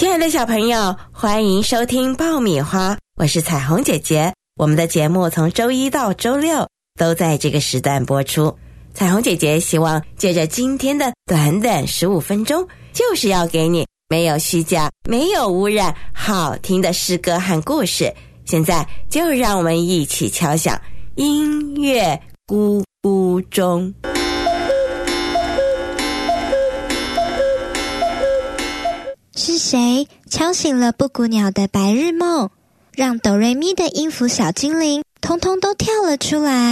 亲爱的小朋友，欢迎收听爆米花，我是彩虹姐姐。我们的节目从周一到周六都在这个时段播出。彩虹姐姐希望借着今天的短短15分钟，就是要给你没有虚假、没有污染、好听的诗歌和故事。现在就让我们一起敲响音乐咕咕钟。 是谁敲醒了布谷鸟的白日梦，让哆瑞咪的音符小精灵通通都跳了出来？